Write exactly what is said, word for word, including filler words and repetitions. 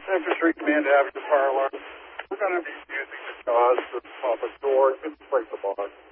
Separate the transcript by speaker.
Speaker 1: Infantry Command Avenue Fire Alarm. We're going to be using the jaws to pop a door and break the box.